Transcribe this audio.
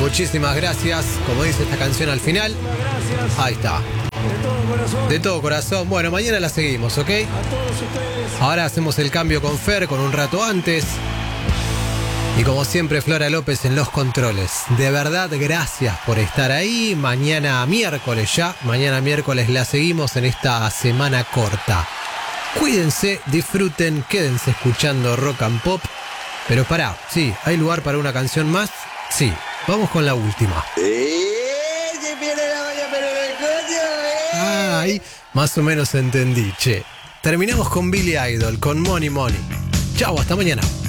Muchísimas gracias. Como dice esta canción al final. Gracias. Ahí está. De todo corazón. De todo corazón. Bueno, mañana la seguimos, ¿ok? A todos ustedes. Ahora hacemos el cambio con Fer con un rato antes. Y como siempre, Flora López en los controles. De verdad, gracias por estar ahí. Mañana miércoles ya. Mañana miércoles la seguimos en esta semana corta. Cuídense, disfruten, quédense escuchando Rock and Pop. Pero pará, sí, ¿hay lugar para una canción más? Sí, vamos con la última. Ay, más o menos entendí, che. Terminamos con Billy Idol, con Money Money. Chau, hasta mañana.